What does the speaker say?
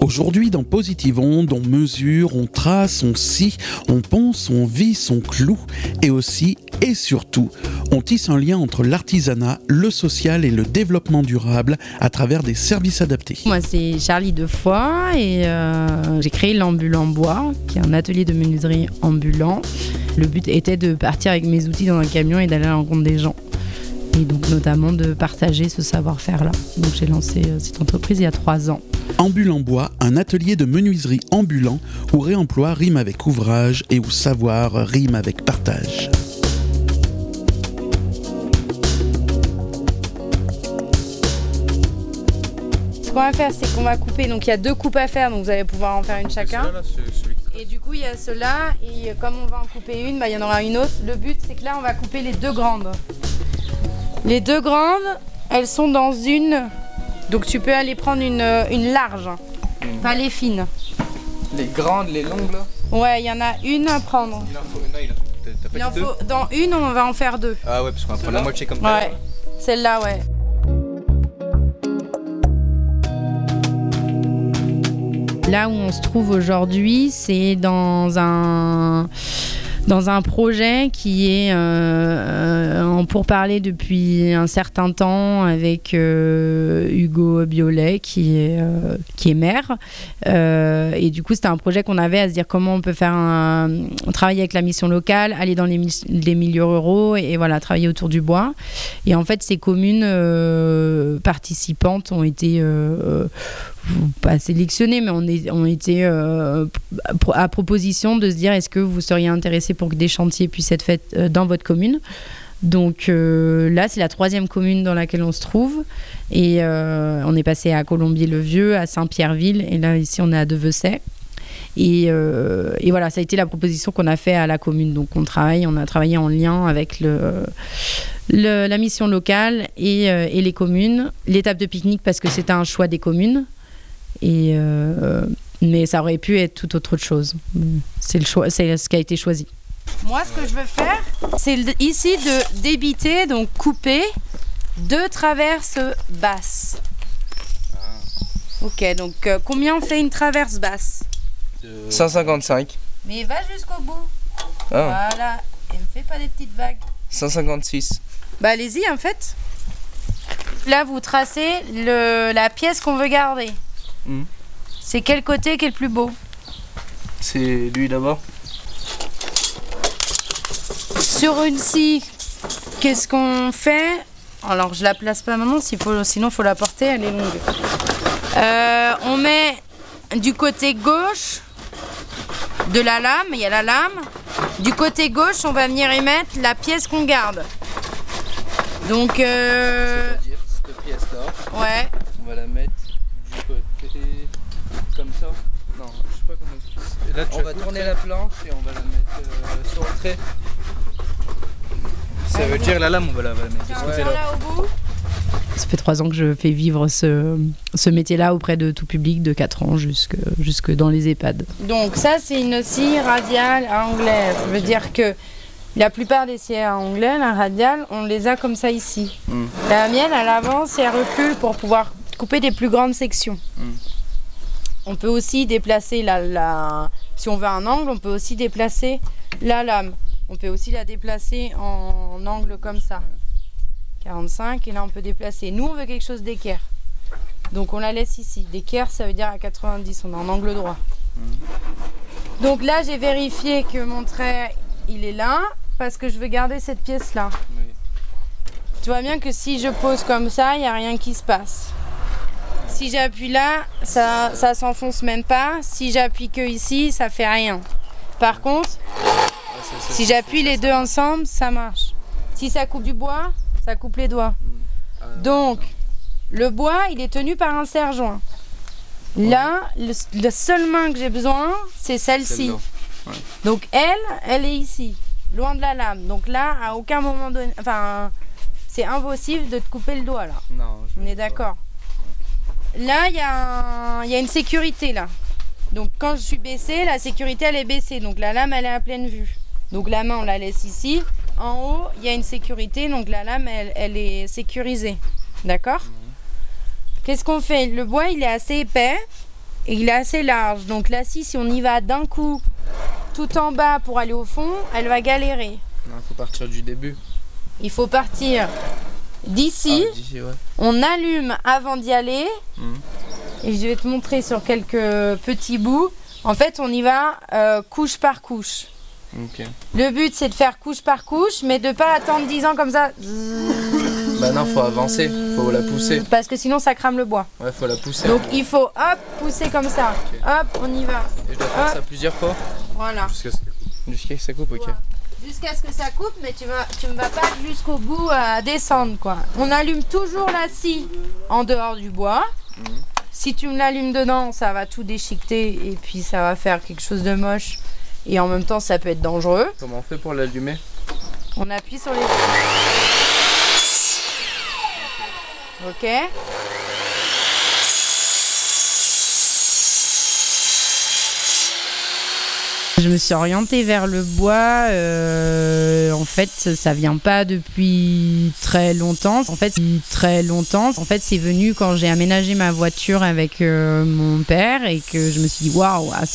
Aujourd'hui, dans Positive Onde, on mesure, on trace, on scie, on ponce, on visse, on cloue et aussi, et surtout, on tisse un lien entre l'artisanat, le social et le développement durable à travers des services adaptés. Moi, c'est Charlie Defoy et j'ai créé l'Ambulant Bois, qui est un atelier de menuiserie ambulant. Le but était de partir avec mes outils dans un camion et d'aller à la rencontre des gens. Et donc notamment de partager ce savoir-faire-là. Donc j'ai lancé cette entreprise il y a 3 ans. Ambulant Bois, un atelier de menuiserie ambulant où réemploi rime avec ouvrage et où savoir rime avec partage. Ce qu'on va faire, c'est qu'on va couper. Donc il y a 2 coupes à faire, donc vous allez pouvoir en faire une chacun. Et du coup il y a ceux-là, et comme on va en couper une, il y en aura une autre. Le but c'est que là on va couper les 2 grandes. Les 2 grandes, elles sont dans une... Donc tu peux aller prendre une large, pas les fines. Les grandes, les longues là? Ouais, il y en a une à prendre. Il en faut, Dans une, on va en faire 2. Ah ouais, parce qu'on va prendre la moitié comme ça. Ouais, celle-là, ouais. Là où on se trouve aujourd'hui, c'est dans un projet qui est en pourparlers depuis un certain temps avec Hugo Biolay qui est maire. Et du coup, c'était un projet qu'on avait à se dire comment on peut faire travailler avec la mission locale, aller dans les milieux ruraux et voilà, travailler autour du bois. Et en fait, ces communes participantes ont été pas sélectionnées, mais ont été à proposition de se dire est-ce que vous seriez intéressé pour que des chantiers puissent être faits dans votre commune. Donc là, c'est la 3e commune dans laquelle on se trouve. Et on est passé à Colombier-le-Vieux, à Saint-Pierreville, et là, ici, on est à Devecey. Et voilà, ça a été la proposition qu'on a fait à la commune. Donc on a travaillé en lien avec la mission locale et les communes. L'étape de pique-nique, parce que c'était un choix des communes. Mais ça aurait pu être tout autre chose. C'est ce qui a été choisi. Moi, ce que je veux faire, c'est ici de débiter, donc couper 2 traverses basses. Ok, donc combien on fait une traverse basse? 155. Mais va jusqu'au bout. Ah. Voilà, et ne fais pas des petites vagues. 156. Bah allez-y en fait. Là, vous tracez la pièce qu'on veut garder. C'est quel côté qui est le plus beau? C'est lui d'abord. Sur une scie, qu'est-ce qu'on fait? Alors je la place pas maintenant, sinon il faut la porter, elle est longue. On met du côté gauche de la lame, il y a la lame. Du côté gauche, on va venir y mettre la pièce qu'on garde. Donc C'est-à-dire cette pièce-là. Ouais. On va la mettre du côté comme ça. Non, je sais pas comment expliquer. Là, on va tourner la planche et on va la mettre sur le trait. Ça veut dire la lame, on va la mettre de ce côté-là. Là au bout. Ça fait 3 ans que je fais vivre ce métier-là auprès de tout public, de 4 ans jusque dans les EHPAD. Donc ça, c'est une scie radiale à anglaise. Ça veut dire que la plupart des scies à anglais, la radiale, on les a comme ça ici. La mienne, elle avance et elle recule pour pouvoir couper des plus grandes sections. On peut aussi déplacer si on veut un angle, on peut aussi déplacer la lame. On peut aussi la déplacer en angle comme ça. 45, et là on peut déplacer. Nous, on veut quelque chose d'équerre. Donc on la laisse ici. D'équerre, ça veut dire à 90, on est en angle droit. Donc là, j'ai vérifié que mon trait, il est là, parce que je veux garder cette pièce-là. Oui. Tu vois bien que si je pose comme ça, il n'y a rien qui se passe. Si j'appuie là, ça s'enfonce même pas. Si j'appuie que ici, ça fait rien. Par contre, si j'appuie les 2 ensemble, ça marche. Si ça coupe du bois, ça coupe les doigts. Donc, le bois, il est tenu par un serre-joint. Là, la seule main que j'ai besoin, c'est celle-ci. Ouais. Donc, elle est ici, loin de la lame. Donc là, à aucun moment donné... Enfin, c'est impossible de te couper le doigt, là. Non, on est d'accord. Là, il y a une sécurité, là. Donc, quand je suis baissée, la sécurité, elle est baissée. Donc, la lame, elle est à pleine vue. Donc, la main, on la laisse ici. En haut, il y a une sécurité. Donc, la lame, elle est sécurisée. D'accord ? Qu'est-ce qu'on fait ? Le bois, il est assez épais. et il est assez large. Donc la scie, si on y va d'un coup tout en bas pour aller au fond, elle va galérer. Non, faut partir du début. Il faut partir d'ici. Ouais. On allume avant d'y aller. Et je vais te montrer sur quelques petits bouts. En fait, on y va couche par couche. Okay. Le but, c'est de faire couche par couche, mais de pas attendre 10 ans comme ça. Bah non, faut avancer, faut la pousser. Parce que sinon, ça crame le bois. Ouais, faut la pousser. Donc, il faut, hop, pousser comme ça. Okay. Hop, on y va. Et je dois faire ça plusieurs fois. Voilà. Jusqu'à ce que ça coupe, ok. Jusqu'à ce que ça coupe, mais tu ne vas pas jusqu'au bout à descendre, quoi. On allume toujours la scie en dehors du bois. Si tu me l'allumes dedans, ça va tout déchiqueter et puis ça va faire quelque chose de moche. Et en même temps, ça peut être dangereux. Comment on fait pour l'allumer? On appuie sur les... Ok. Je me suis orientée vers le bois. En fait, ça vient pas depuis très longtemps. En fait, c'est venu quand j'ai aménagé ma voiture avec mon père et que je me suis dit waouh,